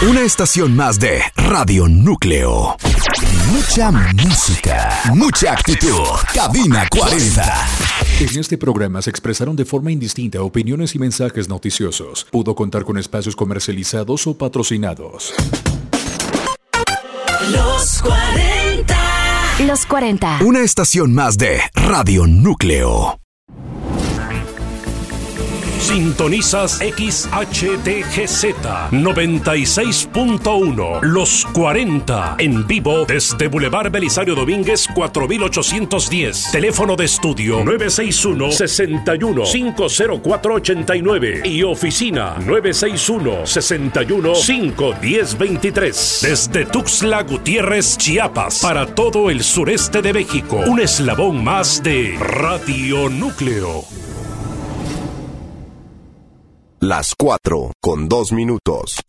Una estación más de Radio Núcleo. Mucha música, mucha actitud. Cabina 40. En este programa se expresaron de forma indistinta opiniones y mensajes noticiosos. Pudo contar con espacios comercializados o patrocinados. Los 40. Los 40. Una estación más de Radio Núcleo. Sintonizas XHTGZ 96.1 Los 40 en vivo desde Boulevard Belisario Domínguez 4810. Teléfono de estudio 961-61-50489 y oficina 961-61-51023. Desde Tuxtla Gutiérrez, Chiapas, para todo el sureste de México. Un eslabón más de Radio Núcleo. Las 4:02. Los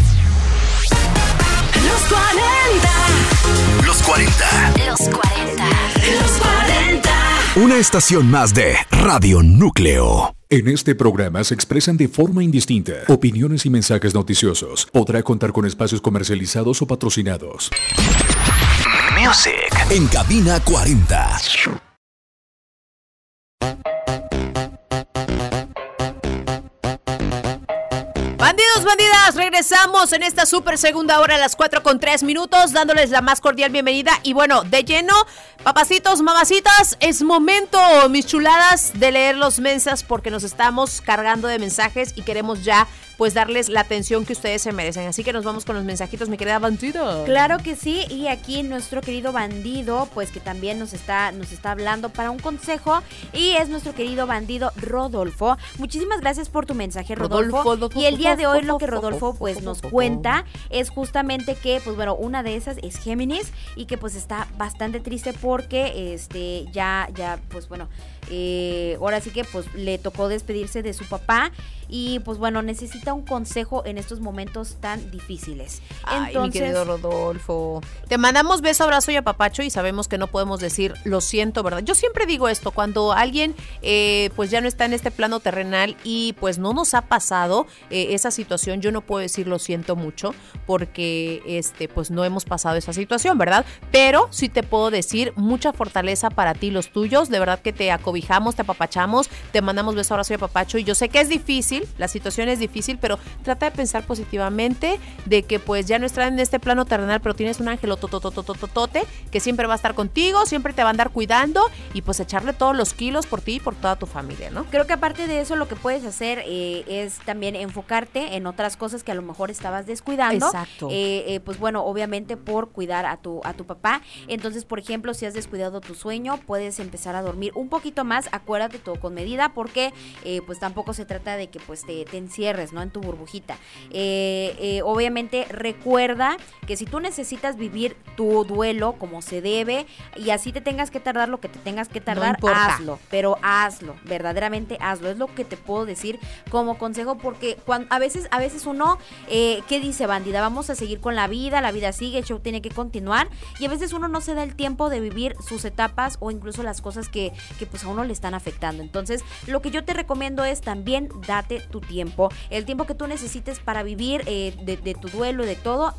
40. Los 40. Los 40. Los 40. Una estación más de Radio Núcleo. En este programa se expresan de forma indistinta opiniones y mensajes noticiosos. Podrá contar con espacios comercializados o patrocinados. Music. En Cabina 40. Bandidos, bandidas, regresamos en esta súper segunda hora a las 4:03, dándoles la más cordial bienvenida. Y bueno, de lleno, papacitos, mamacitas, es momento, mis chuladas, de leer los mensajes porque nos estamos cargando de mensajes y queremos ya, pues, darles la atención que ustedes se merecen. Así que nos vamos con los mensajitos, mi querida bandida. Claro que sí, y aquí nuestro querido bandido, pues que también nos está hablando para un consejo, y es nuestro querido bandido Rodolfo. Muchísimas gracias por tu mensaje, Rodolfo. Y el día de hoy lo que Rodolfo pues nos cuenta es justamente que, pues bueno, una de esas es Géminis y que pues está bastante triste porque ya pues bueno, ahora sí que pues le tocó despedirse de su papá y pues bueno, necesita un consejo en estos momentos tan difíciles. Ay, mi querido Rodolfo, te mandamos beso, abrazo y apapacho, y sabemos que no podemos decir lo siento, ¿verdad? Yo siempre digo esto, cuando alguien pues ya no está en este plano terrenal y pues no nos ha pasado esa situación, yo no puedo decir lo siento mucho porque pues no hemos pasado esa situación, ¿verdad? Pero sí te puedo decir mucha fortaleza para ti y los tuyos, de verdad que te acobijamos, te apapachamos, te mandamos beso, abrazo y apapacho, y yo sé que es difícil, la situación es difícil, pero trata de pensar positivamente de que pues ya no estás en este plano terrenal, pero tienes un ángel tototototote que siempre va a estar contigo, siempre te va a andar cuidando y pues echarle todos los kilos por ti y por toda tu familia, ¿no? Creo que aparte de eso lo que puedes hacer es también enfocarte en otras cosas que a lo mejor estabas descuidando. Exacto. Pues bueno, obviamente por cuidar a tu papá. Entonces, por ejemplo, si has descuidado tu sueño, puedes empezar a dormir un poquito más, acuérdate, todo con medida, porque pues tampoco se trata de que pues te encierres, ¿no?, en tu burbujita. Obviamente recuerda que si tú necesitas vivir tu duelo como se debe y así te tengas que tardar lo que te tengas que tardar, no hazlo, pero hazlo, verdaderamente hazlo, es lo que te puedo decir como consejo, porque a veces uno, ¿qué dice, bandida? Vamos a seguir con la vida sigue, el show tiene que continuar, y a veces uno no se da el tiempo de vivir sus etapas o incluso las cosas que pues a uno le están afectando. Entonces, lo que yo te recomiendo es también date tu tiempo, el tiempo que tú necesites para vivir de tu duelo y de todo,